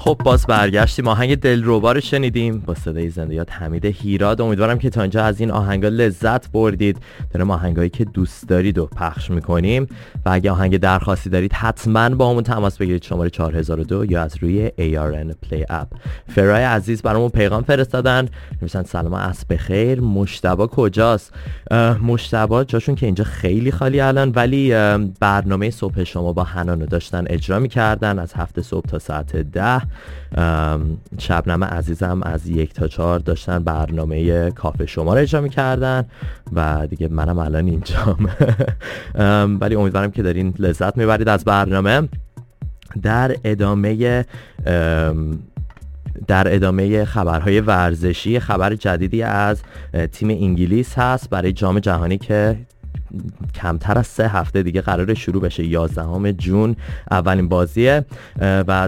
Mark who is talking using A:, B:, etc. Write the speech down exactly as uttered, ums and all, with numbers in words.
A: خب باز برگشتیم، آهنگ دلربا رو شنیدیم با صدای زندیات حمید هیراد. امیدوارم که تا اینجا از این آهنگا لذت بردید. داریم آهنگایی که دوست دارید و پخش میکنیم و اگه آهنگ درخواستی دارید حتما با همون تماس بگیرید، شماره چهار هزار و دو یا از روی ای آر ان Play اپ. فرای عزیز برامون پیغام فرستادن، نوشتن سلام عصر بخیر، مجتبی کجاست؟ مجتبی جاشون که اینجا خیلی خالی الان، ولی برنامه صبح شما با حنان رو داشتن اجرا میکردن از هفت صبح تا ساعت ده. شبنم عزیزم از یک تا چهار داشتن برنامه کافه شما رو اجرا میکردن و دیگه منم الان اینجام. ولی امیدوارم که دارین لذت میبرید از برنامه. در ادامه در ادامه خبرهای ورزشی، خبر جدیدی از تیم انگلیس هست برای جام جهانی که کمتر از سه هفته دیگه قراره شروع بشه. یازدهم جون اولین بازیه و